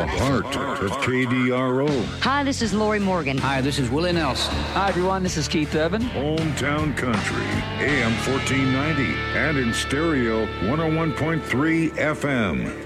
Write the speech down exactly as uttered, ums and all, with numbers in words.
heart of K D R O. Hi, this is Lori Morgan. Hi, this is Willie Nelson. Hi, everyone. This is Keith Urban. Hometown Country, A M fourteen ninety, and in stereo, one oh one point three F M.